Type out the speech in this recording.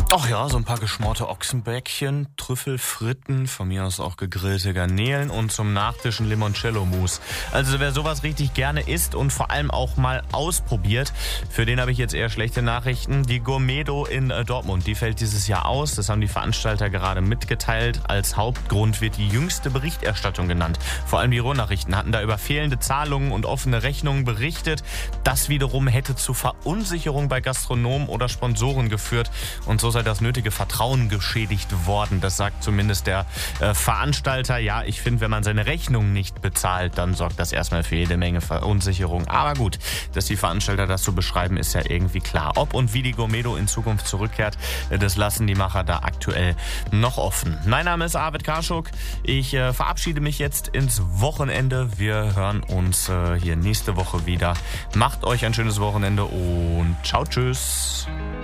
Ach ja, so ein paar geschmorte Ochsenbäckchen, Trüffelfritten, von mir aus auch gegrillte Garnelen und zum Nachtisch ein Limoncello-Mousse. Also wer sowas richtig gerne isst und vor allem auch mal ausprobiert, für den habe ich jetzt eher schlechte Nachrichten. Die Gourmedo in Dortmund, die fällt dieses Jahr aus. Das haben die Veranstalter gerade mitgeteilt. Als Hauptgrund wird die jüngste Berichterstattung genannt. Vor allem die Ruhrnachrichten hatten da über fehlende Zahlungen und offene Rechnungen berichtet. Das wiederum hätte zu Verunsicherung bei Gastronomen oder Sponsoren geführt. Und so sei das nötige Vertrauen geschädigt worden. Das sagt zumindest der Veranstalter. Ja, ich finde, wenn man seine Rechnung nicht bezahlt, dann sorgt das erstmal für jede Menge Verunsicherung. Aber gut, dass die Veranstalter das so beschreiben, ist ja irgendwie klar. Ob und wie die Gourmedo in Zukunft zurückkehrt, das lassen die Macher da aktuell noch offen. Mein Name ist Arvid Karschuk. Ich verabschiede mich jetzt ins Wochenende. Wir hören uns hier nächste Woche wieder. Macht euch ein schönes Wochenende und ciao, tschüss.